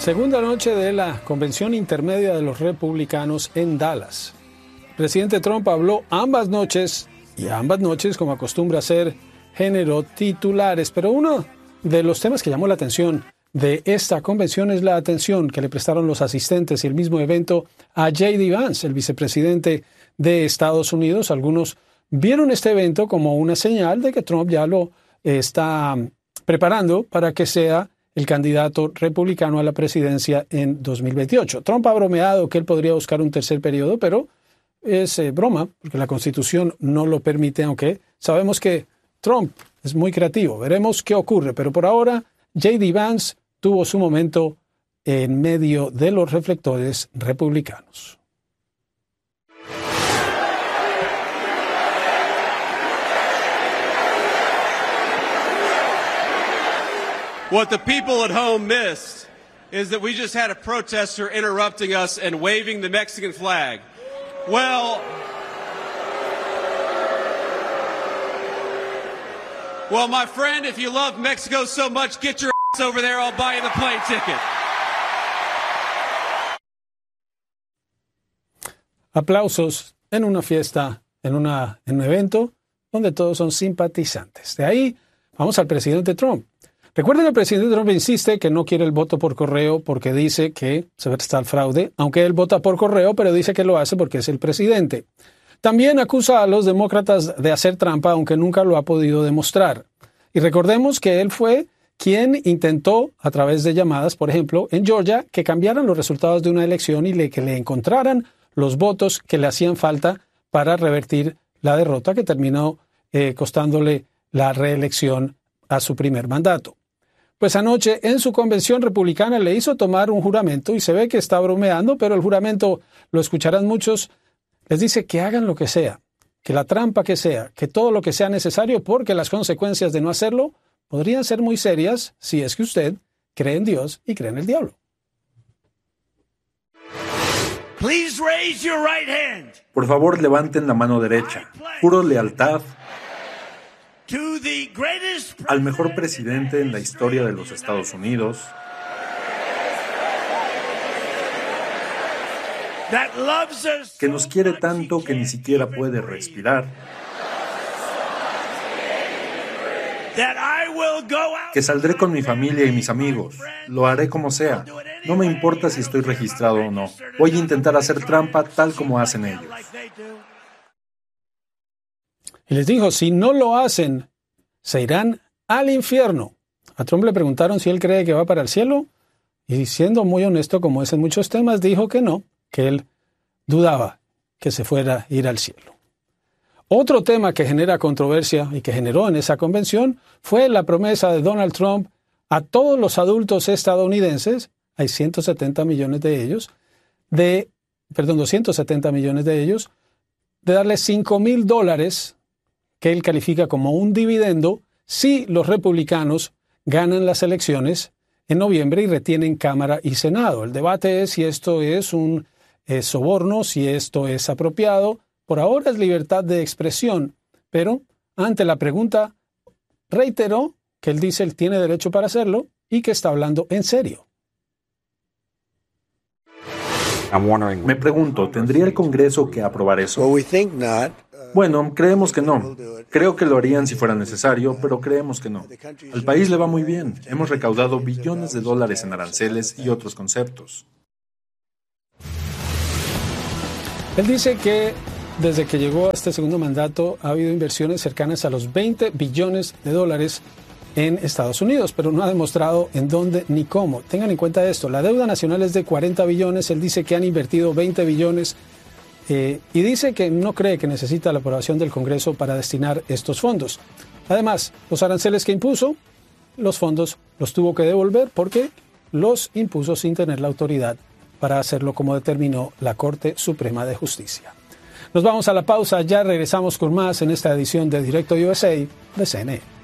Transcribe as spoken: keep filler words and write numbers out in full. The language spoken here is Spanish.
Segunda noche de la convención intermedia de los republicanos en Dallas. El presidente Trump habló ambas noches, y ambas noches, como acostumbra hacer, generó titulares. Pero uno de los temas que llamó la atención de esta convención es la atención que le prestaron los asistentes y el mismo evento a J D Vance, el vicepresidente de Estados Unidos. Algunos vieron este evento como una señal de que Trump ya lo está preparando para que sea el candidato republicano a la presidencia en dos mil veintiocho. Trump ha bromeado que él podría buscar un tercer periodo, pero es eh, broma, porque la Constitución no lo permite, aunque sabemos que Trump es muy creativo. Veremos qué ocurre, pero por ahora J D Vance tuvo su momento en medio de los reflectores republicanos. What the people at home missed is that we just had a protester interrupting us and waving the Mexican flag. Well, well, my friend, if you love Mexico so much, get your ass over there, I'll buy you the plane ticket. Aplausos en una fiesta, en, una, en un evento donde todos son simpatizantes. De ahí vamos al presidente Trump. Recuerden, el presidente Trump insiste que no quiere el voto por correo porque dice que se está el fraude, aunque él vota por correo, pero dice que lo hace porque es el presidente. También acusa a los demócratas de hacer trampa, aunque nunca lo ha podido demostrar. Y recordemos que él fue quien intentó, a través de llamadas, por ejemplo, en Georgia, que cambiaran los resultados de una elección y le, que le encontraran los votos que le hacían falta para revertir la derrota que terminó eh, costándole la reelección a su primer mandato. Pues anoche en su convención republicana le hizo tomar un juramento y se ve que está bromeando, pero el juramento, lo escucharán muchos, les dice que hagan lo que sea, que la trampa que sea, que todo lo que sea necesario, porque las consecuencias de no hacerlo podrían ser muy serias si es que usted cree en Dios y cree en el diablo. Please raise your right hand. Por favor, levanten la mano derecha. Juro lealtad al mejor presidente en la historia de los Estados Unidos, que nos quiere tanto que ni siquiera puede respirar, que saldré con mi familia y mis amigos, lo haré como sea, no me importa si estoy registrado o no, voy a intentar hacer trampa tal como hacen ellos. Y les dijo, si no lo hacen, se irán al infierno. A Trump le preguntaron si él cree que va para el cielo, y siendo muy honesto como es en muchos temas, dijo que no, que él dudaba que se fuera a ir al cielo. Otro tema que genera controversia y que generó en esa convención fue la promesa de Donald Trump a todos los adultos estadounidenses, hay ciento setenta millones de ellos, de, perdón, doscientos setenta millones de ellos, de darles cinco mil dólares que él califica como un dividendo si los republicanos ganan las elecciones en noviembre y retienen Cámara y Senado. El debate es si esto es un eh, soborno, si esto es apropiado. Por ahora es libertad de expresión, pero ante la pregunta reiteró que él dice él tiene derecho para hacerlo y que está hablando en serio. Me pregunto, ¿tendría el Congreso que aprobar eso? Bueno, creemos que no. Creo que lo harían si fuera necesario, pero creemos que no. Al país le va muy bien. Hemos recaudado billones de dólares en aranceles y otros conceptos. Él dice que desde que llegó a este segundo mandato ha habido inversiones cercanas a los veinte billones de dólares en Estados Unidos, pero no ha demostrado en dónde ni cómo. Tengan en cuenta esto, la deuda nacional es de cuarenta billones, él dice que han invertido veinte billones eh, y dice que no cree que necesita la aprobación del Congreso para destinar estos fondos. Además, los aranceles que impuso, los fondos los tuvo que devolver porque los impuso sin tener la autoridad para hacerlo como determinó la Corte Suprema de Justicia. Nos vamos a la pausa, ya regresamos con más en esta edición de Directo U S A de C N E.